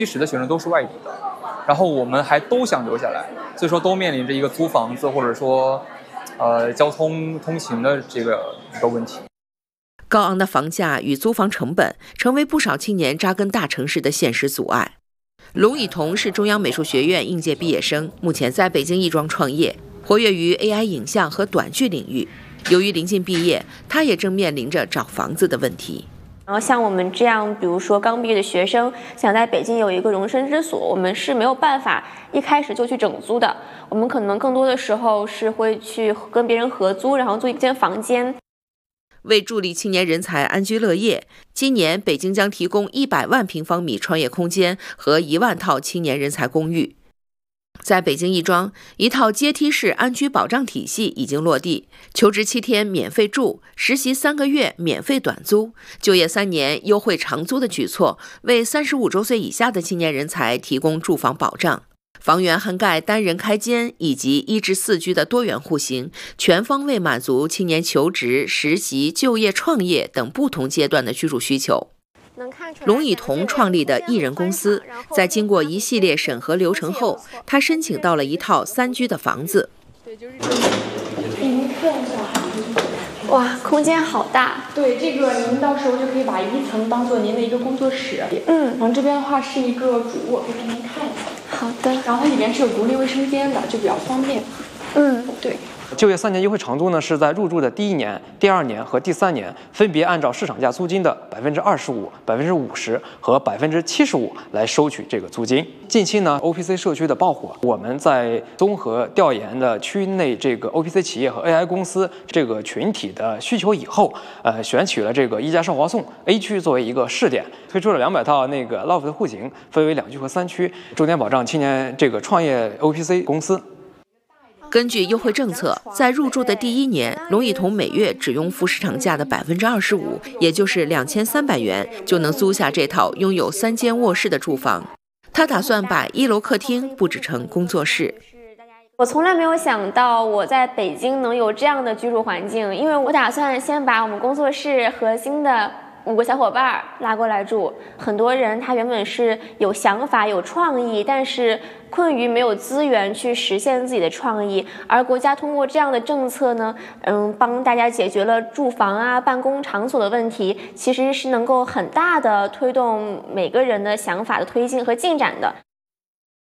70%的学生都是外地的，然后我们还都想留下来，所以说都面临着一个租房子或者说交通通勤的这个一个问题。 高昂的房价与租房成本成为不少青年扎根大城市的现实阻碍。龙以彤是中央美术学院应届毕业生，目前在北京亦庄创业，活跃于 AI 影像和短剧领域。由于临近毕业，他也正面临着找房子的问题。 然后像我们这样，比如说刚毕业的学生，想在北京有一个容身之所，我们是没有办法一开始就去整租的。我们可能更多的时候是会去跟别人合租，然后租一间房间。 为助力青年人才安居乐业，今年北京将提供100万平方米创业空间和1万套青年人才公寓。在北京亦庄，一套阶梯式安居保障体系已经落地，求职7天免费住，实习3个月免费短租，就业3年优惠长租的举措，为35周岁以下的青年人才提供住房保障。房源涵盖单人开间以及1至4居的多元户型，全方位满足青年求职、实习、就业、创业等不同阶段的居住需求。龙以彤创立的艺人公司，在经过一系列审核流程后，他申请到了一套3居的房子。 哇，空间好大！ 对，这个您到时候就可以把1层当做您的一个工作室。然后这边的话是一个主卧，可以给您看一下。 好的。 然后它里面是有独立卫生间的，就比较方便。对。 就业3年优惠长租呢，是在入住的第1年、第2年和第3年，分别按照市场价租金的25%、50%和75%来收取这个租金。近期呢 ，OPC 社区的爆火，我们在综合调研的区内这个 OPC 企业和 AI 公司这个群体的需求以后，选取了这个一加邵华颂 A 区作为一个试点，推出了200套那个 LOFT 的户型，分为2居和3区，重点保障青年这个创业 OPC 公司。 根据优惠政策，在入住的第1年，龙以彤每月只用付市场价的25%，也就是2300元，就能租下这套拥有3间卧室的住房。他打算把1楼客厅布置成工作室。 我从来没有想到我在北京能有这样的居住环境，因为我打算先把我们工作室核心的5个小伙伴拉过来住。很多人他原本是有想法有创意，但是困于没有资源去实现自己的创意，而国家通过这样的政策呢，帮大家解决了住房啊、办公场所的问题，其实是能够很大的推动每个人的想法的推进和进展的。